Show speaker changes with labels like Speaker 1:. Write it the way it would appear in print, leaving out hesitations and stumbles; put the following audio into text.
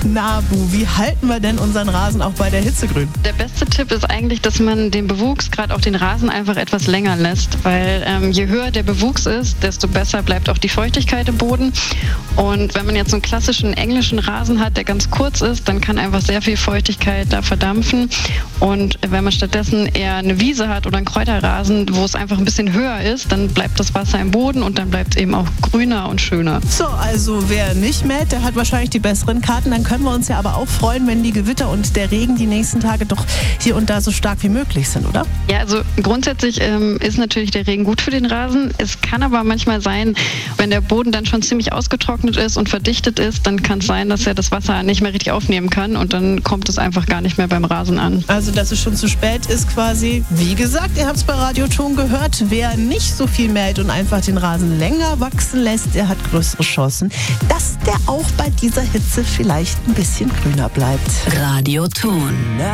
Speaker 1: Nabu, wie halten wir denn unseren Rasen auch bei der Hitze grün?
Speaker 2: Der beste Tipp ist eigentlich, dass man den Bewuchs, gerade auch den Rasen, einfach etwas länger lässt, weil je höher der Bewuchs ist, desto besser bleibt auch die Feuchtigkeit im Boden. Und wenn man jetzt so einen klassischen englischen Rasen hat, der ganz kurz ist, dann kann einfach sehr viel Feuchtigkeit da verdampfen. Und wenn man stattdessen eher eine Wiese hat oder einen Kräuterrasen, wo es einfach ein bisschen höher ist, dann bleibt das Wasser im Boden und dann bleibt es eben auch grüner und schöner.
Speaker 1: So, also wer nicht mäht, der hat wahrscheinlich die besseren Karten. Dann können wir uns ja aber auch freuen, wenn die Gewitter und der Regen die nächsten Tage doch hier und da so stark wie möglich sind, oder?
Speaker 2: Ja, also grundsätzlich ist natürlich der Regen gut für den Rasen. Es kann aber manchmal sein, wenn der Boden dann schon ziemlich ausgetrocknet ist und verdichtet ist, dann kann es sein, dass er das Wasser nicht mehr richtig aufnehmen kann und dann kommt es einfach gar nicht mehr beim Rasen an.
Speaker 1: Also, dass es schon zu spät ist quasi. Wie gesagt, ihr habt es bei Radio Ton gehört, wer nicht so viel mäht und einfach den Rasen länger wachsen lässt, der hat größere Chancen, dass der auch bei dieser Hitze vielleicht ein bisschen grüner bleibt.
Speaker 3: Radio Ton.